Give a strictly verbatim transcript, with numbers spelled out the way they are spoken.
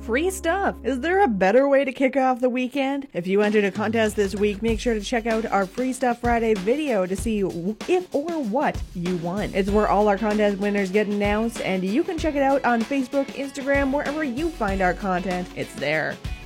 free stuff. Is there a better way to kick off the weekend? If you entered a contest this week, make sure to check out our Free Stuff Friday video to see if or what you won. It's where all our contest winners get announced, and you can check it out on Facebook, Instagram, wherever you find our content. It's there.